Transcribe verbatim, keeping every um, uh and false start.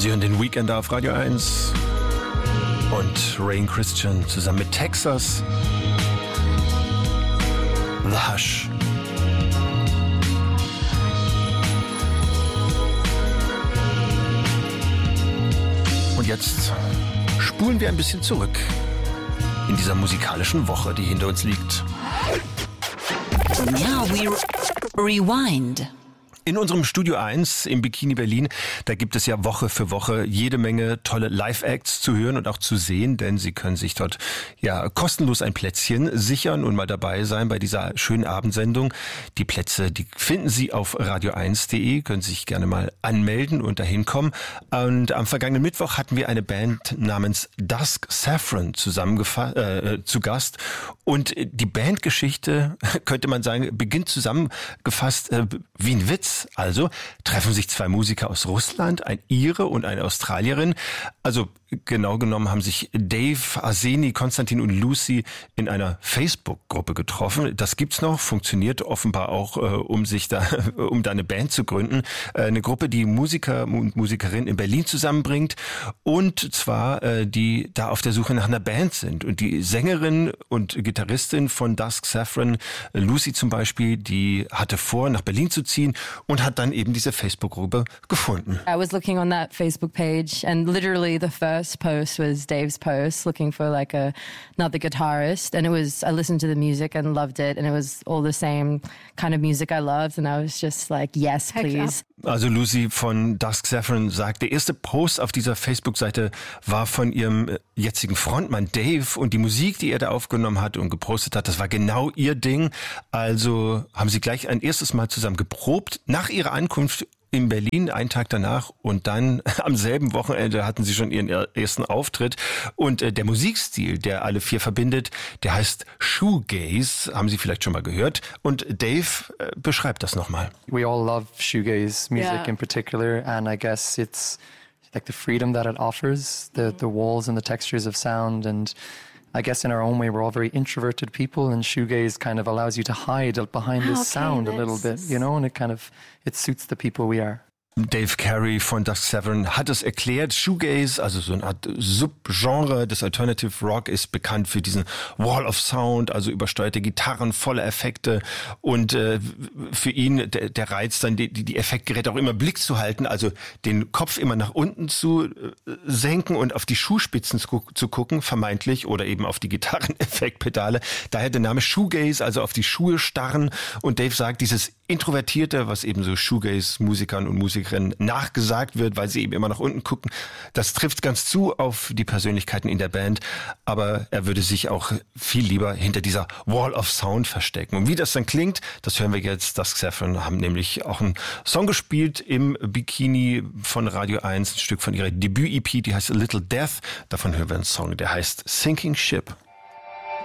Sie hören den Weekender auf Radio eins und Rain Christian zusammen mit Texas. The Hush. Und jetzt spulen wir ein bisschen zurück in dieser musikalischen Woche, die hinter uns liegt. Now we rewind. In unserem Studio eins im Bikini Berlin, da gibt es ja Woche für Woche jede Menge tolle Live-Acts zu hören und auch zu sehen, denn Sie können sich dort ja kostenlos ein Plätzchen sichern und mal dabei sein bei dieser schönen Abendsendung. Die Plätze, die finden Sie auf radio eins punkt de, können sich gerne mal anmelden und dahin kommen. Und am vergangenen Mittwoch hatten wir eine Band namens Dusk Saffron zusammengefasst, äh, zu Gast. Und die Bandgeschichte, könnte man sagen, beginnt zusammengefasst äh, wie ein Witz. Also treffen sich zwei Musiker aus Russland, ein Ire und eine Australierin. Also genau genommen haben sich Dave, Arseni, Konstantin und Lucy in einer Facebook-Gruppe getroffen. Das gibt's noch, funktioniert offenbar auch, äh, um sich da, um da eine Band zu gründen. Äh, eine Gruppe, die Musiker und Musikerinnen in Berlin zusammenbringt und zwar äh, die da auf der Suche nach einer Band sind. Und die Sängerin und Gitarristin von Dusk Saffron, Lucy zum Beispiel, die hatte vor, nach Berlin zu ziehen und hat dann eben diese Facebook-Gruppe gefunden. I was looking on that Facebook page and literally the first post was Dave's post looking for like a another guitarist, and it was I listened to the music and loved it, and it was all the same kind of music I loved, and I was just like, yes, please. Also Lucy von Dusk Saffron sagt, der erste Post auf dieser Facebook-Seite war von ihrem jetzigen Frontmann Dave und die Musik, die er da aufgenommen hat und gepostet hat, das war genau ihr Ding. Also haben sie gleich ein erstes Mal zusammen geprobt nach ihrer Ankunft in Berlin, einen Tag danach, und dann am selben Wochenende hatten sie schon ihren ersten Auftritt. Und äh, der Musikstil, der alle vier verbindet, der heißt Shoegaze, haben Sie vielleicht schon mal gehört. Und Dave äh, beschreibt das nochmal. We all love shoegaze music Yeah. in particular, and I guess it's like the freedom that it offers, the, the walls and the textures of sound, and I guess in our own way, we're all very introverted people, and shoegaze kind of allows you to hide behind this Okay, sound a little bit, you know, and it kind of, it suits the people we are. Dave Carey von Dusk Saffron hat es erklärt. Shoegaze, also so eine Art Subgenre des Alternative Rock, ist bekannt für diesen Wall of Sound, also übersteuerte Gitarren, volle Effekte und äh, für ihn der, der Reiz dann, die, die Effektgeräte auch immer im Blick zu halten, also den Kopf immer nach unten zu äh, senken und auf die Schuhspitzen zu, zu gucken, vermeintlich, oder eben auf die Gitarreneffektpedale. Daher der Name Shoegaze, also auf die Schuhe starren. Und Dave sagt, dieses Introvertierte, was eben so Shoegaze-Musikern und Musikerinnen nachgesagt wird, weil sie eben immer nach unten gucken, das trifft ganz zu auf die Persönlichkeiten in der Band, aber er würde sich auch viel lieber hinter dieser Wall of Sound verstecken. Und wie das dann klingt, das hören wir jetzt. Dusk Saffron haben nämlich auch einen Song gespielt im Bikini von Radio eins, ein Stück von ihrer Debüt-E P, die heißt A Little Death. Davon hören wir einen Song, der heißt Sinking Ship.